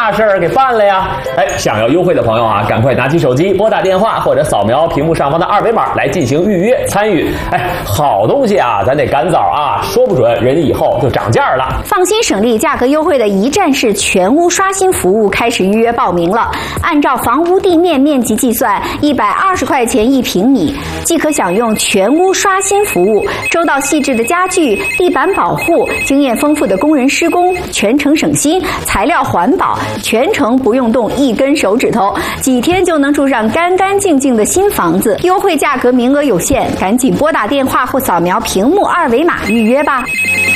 大事儿给办了呀！哎，想要优惠的朋友啊，赶快拿起手机拨打电话或者扫描屏幕上方的二维码来进行预约参与。哎，好东西啊，咱得赶早啊，说不准人家以后就涨价了。 放心省力、价格优惠的一站式全屋刷新服务开始预约报名了。按照房屋地面面积计算，120块钱1平米，即可享用全屋刷新服务，周到细致的家具、地板保护、经验丰富的工人施工，全程省心，材料环保，全程不用动一根手指头，几天就能住上干干净净的新房子。优惠价格名额有限，赶紧拨打电话或扫描屏幕二维码预约吧。